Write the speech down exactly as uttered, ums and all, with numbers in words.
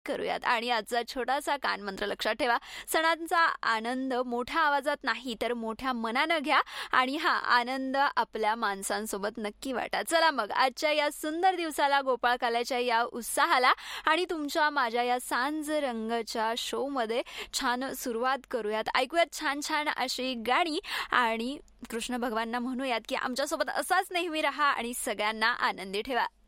करूयात. आणि आजचा छोटासा कानमंत्र लक्षात ठेवा, सणांचा आनंद मोठ्या आवाजात नाही तर मोठ्या मनानं घ्या आणि हा आनंद आपल्या माणसांसोबत नक्की वाटा. चला मग आजच्या या सुंदर दिवसाला, गोपाळकाल्याच्या या उत्साहाला आणि तुमच्या माझ्या या सांज रंगच्या शो मध्ये छान सुरुवात करूयात. ऐकूयात छान छान अशी गाणी आणि कृष्ण भगवानना म्हणूयात की आमच्यासोबत असाच नेहमी राहा आणि सगळ्यांना आनंदी ठेवा.